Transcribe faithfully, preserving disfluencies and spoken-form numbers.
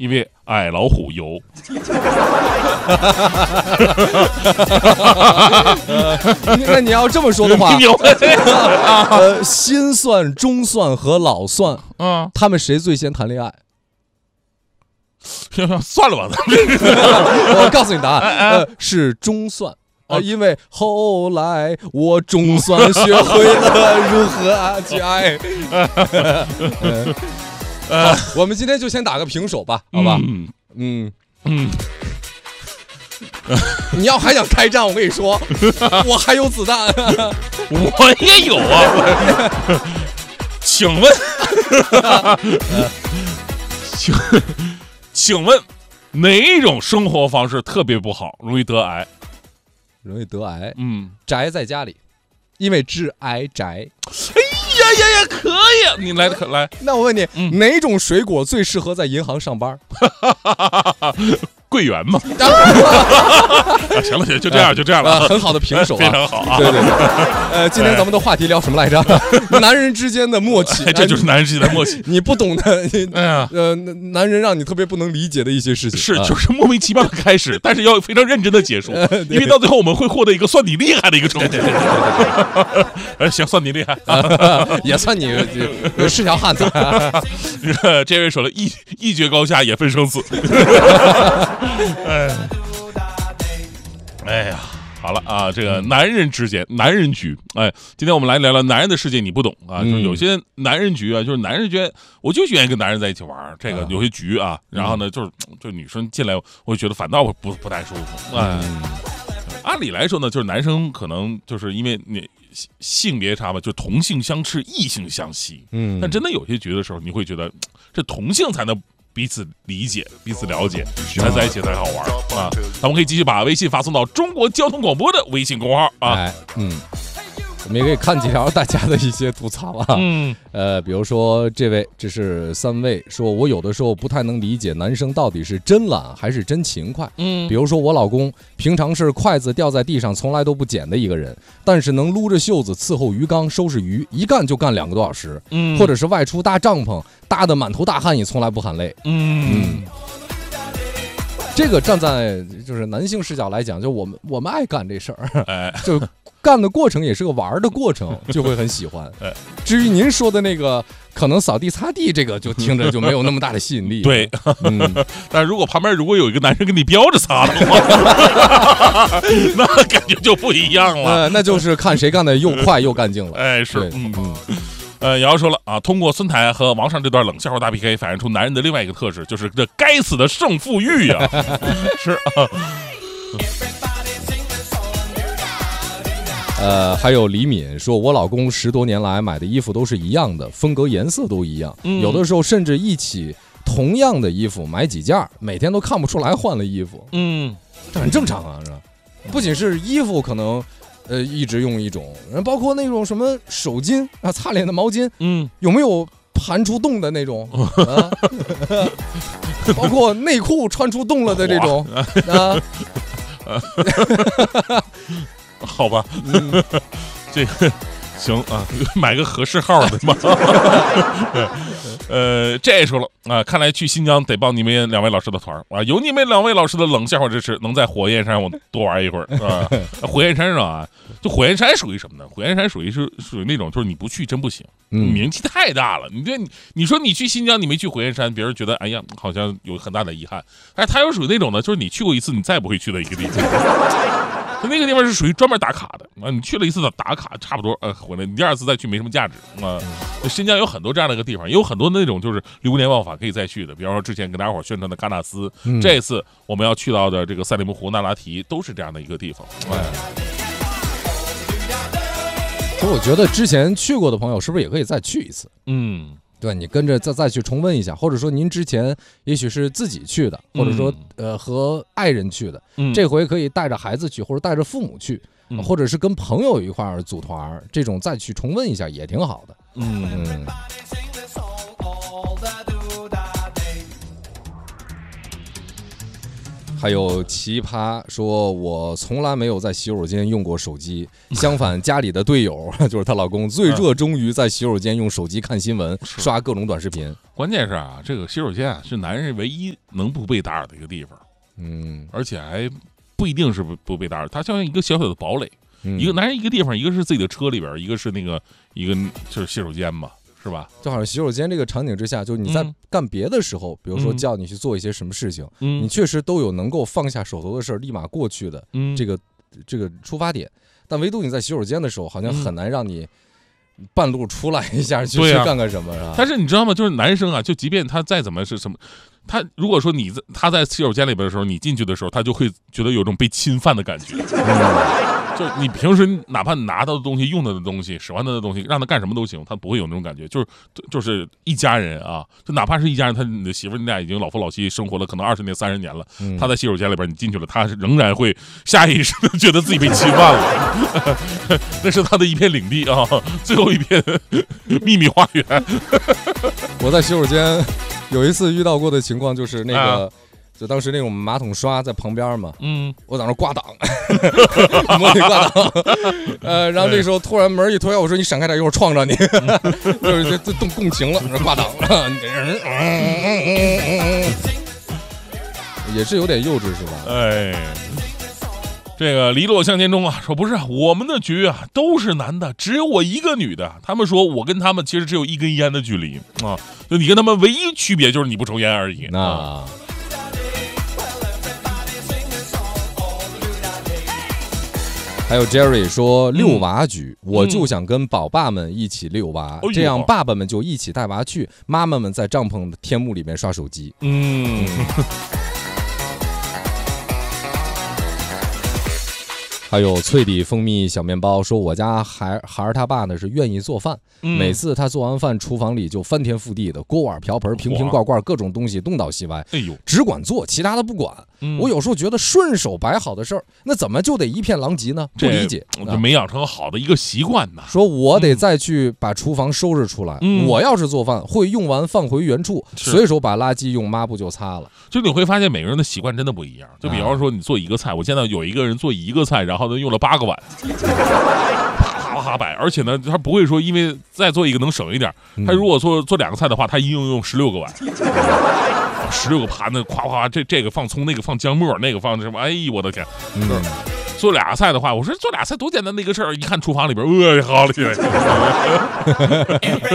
因为矮老虎油。 那你要这么说的话，呃，新蒜、中蒜和老蒜， 嗯， 他们谁最先谈恋爱？ 算了吧， 我告诉你答案，呃，是中蒜。啊，因为后来我总算学会了如何去爱。好，我们今天就先打个平手吧，好吧？嗯嗯嗯。你要还想开战，我跟你说，我还有子弹。 我也有啊。请问，请请问哪一种生活方式特别不好，容易得癌？ 容易得癌， 嗯， 宅在家里，因为致癌宅。 哎呀呀呀，可以，你来可来。 那我问你， 嗯、 哪种水果最适合在银行上班？ 桂圆嘛。啊、行了行了，就这样就这样了、 呃，很好的平手、啊， 非常好啊。 对对对。呃，今天咱们的话题聊什么来着？男人之间的默契， 哎、这就是男人之间的默契。 你不懂的， 哎呀， 呃，男人让你特别不能理解的一些事情， 是就是莫名其妙的开始，但是要非常认真的结束，因为到最后我们会获得一个算你厉害的一个成果。 对对对对对。 哎，行，算你厉害， 也算你是条汉子。 这位说了一一决高下，也分生死。哎，哎呀，好了啊，这个男人之间，男人局，哎，今天我们来聊聊男人的世界，你不懂啊，就是有些男人局啊，就是男人觉得我就愿意跟男人在一起玩，这个有些局啊，然后呢，就是就女生进来，我觉得反倒不不太舒服。哎，按理来说呢，就是男生可能就是因为你性别差吧，就同性相斥，异性相吸。嗯，但真的有些局的时候，你会觉得这同性才能彼此理解、彼此了解，才在一起才好玩啊！咱们可以继续把微信发送到中国交通广播的微信公号啊。 哎，嗯，我们也可以看几条大家的一些吐槽啊。嗯，呃，比如说这位，这是三位说，我有的时候不太能理解男生到底是真懒还是真勤快。嗯，比如说我老公平常是筷子掉在地上从来都不捡的一个人，但是能撸着袖子伺候鱼缸收拾鱼，一干就干两个多小时。嗯，或者是外出搭帐篷，搭得满头大汗也从来不喊累。嗯。嗯，这个站在就是男性视角来讲，就我们我们爱干这事儿，哎，就干的过程也是个玩的过程，就会很喜欢。至于您说的那个可能扫地擦地，这个就听着就没有那么大的吸引力。 对，嗯，但是如果旁边如果有一个男生跟你标着擦的话，那感觉就不一样了。 呃，那就是看谁干的又快又干净了。 哎，是，嗯嗯。呃，瑶瑶说了啊，通过孙台和王上这段冷笑话大 P K， 反映出男人的另外一个特质，就是这该死的胜负欲呀、啊。是啊。 呃，还有李敏说，我老公十多年来买的衣服都是一样的，风格颜色都一样，嗯、有的时候甚至一起同样的衣服买几件，每天都看不出来换了衣服。嗯，这很正常啊，是吧？不仅是衣服，可能。呃，一直用一种，包括那种什么手巾啊，擦脸的毛巾，嗯，有没有盘出洞的那种？啊、包括内裤穿出洞了的这种啊。 好吧，嗯、这个行啊，买个合适号的嘛。呃，这也说了啊，看来去新疆得报你们两位老师的团啊，有你们两位老师的冷笑话支持，能在火焰山我多玩一会儿啊。火焰山上啊，就火焰山属于什么呢？火焰山属于是属于那种，就是你不去真不行，嗯、名气太大了。你这你你说你去新疆，你没去火焰山，别人觉得哎呀，好像有很大的遗憾。但是它又属于那种呢，就是你去过一次，你再不会去的一个地方。那个地方是属于专门打卡的啊，你去了一次的打卡，差不多呃回来，你第二次再去没什么价值啊。新疆有很多这样的一个地方，也有很多那种就是流连忘返可以再去的，比方说之前跟大家伙宣传的喀纳斯，嗯、这次我们要去到的这个赛里木湖、那拉提都是这样的一个地方。哎， 所以我觉得之前去过的朋友是不是也可以再去一次？嗯。对，你跟着再再去重温一下，或者说您之前也许是自己去的，或者说呃和爱人去的，嗯、这回可以带着孩子去，或者带着父母去，嗯、或者是跟朋友一块儿组团，这种再去重温一下也挺好的。嗯嗯。 还有奇葩说，我从来没有在洗手间用过手机，相反家里的队友就是她老公最热衷于在洗手间用手机看新闻、刷各种短视频。 关键是啊，这个洗手间啊是男人唯一能不被打扰的一个地方， 嗯， 而且还不一定是不不被打扰，它像一个小小的堡垒。 嗯、 一个男人一个地方，一个是自己的车里边，一个是那个一个就是洗手间嘛。是吧？ 就好像洗手间这个场景之下，就是你在干别的时候，嗯、比如说叫你去做一些什么事情，嗯、你确实都有能够放下手头的事儿，立马过去的这个、嗯、这个出发点。但唯独你在洗手间的时候，好像很难让你半路出来一下去、嗯、去干干什么，是吧？ 但是你知道吗？就是男生啊，就即便他再怎么是什么，他如果说你在他在洗手间里边的时候，你进去的时候，他就会觉得有种被侵犯的感觉。嗯就你平时哪怕你拿到的东西、用到的东西、使唤到的东西，让他干什么都行，他不会有那种感觉。就是就是一家人啊，就哪怕是一家人，他你的媳妇儿你俩已经老夫老妻生活了可能二十年、三十年了，嗯、他在洗手间里边你进去了，他仍然会下意识的觉得自己被侵犯了，那是他的一片领地啊，最后一片秘密花园。 我在洗手间有一次遇到过的情况就是那个。啊就当时那种马桶刷在旁边嘛，嗯，我在那挂档，模拟挂档，呃，然后这时候突然门一推，我说你闪开点，一会儿撞着你，就是这动共情了，挂档了，也是有点幼稚是吧？ 哎，这个离落向前中啊，说不是我们的局啊都是男的，只有我一个女的。他们说我跟他们其实只有一根烟的距离啊，就你跟他们唯一区别就是你不抽烟而已。 那。还有 Jerry 说遛娃局，嗯、我就想跟宝爸们一起遛娃，嗯、这样爸爸们就一起带娃去，妈妈们在帐篷的天幕里面刷手机。嗯。还有脆底蜂蜜小面包说，我家孩孩儿他爸呢是愿意做饭，嗯、每次他做完饭，厨房里就翻天覆地的，锅碗瓢盆、瓶瓶罐罐，各种东西东倒西歪，哎呦，只管做，其他的不管。嗯、我有时候觉得顺手摆好的事儿，那怎么就得一片狼藉呢？不理解， 就没养成好的一个习惯呢。 说我得再去把厨房收拾出来。嗯、我要是做饭，会用完放回原处，随手把垃圾用抹布就擦了。 就你会发现每个人的习惯真的不一样。就比方说你做一个菜，我见到有一个人做一个菜，然后他用了八个碗，啪啪啪摆，而且呢，他不会说因为再做一个能省一点，他如果做做两个菜的话，他一定用十六个碗。十六个盘子，夸夸，这这个放葱，那个放姜末，那个放什么？哎呦，我的天！嗯，做俩菜的话，我说做俩菜多简单的一个事儿，一看厨房里边，呃，好了起来。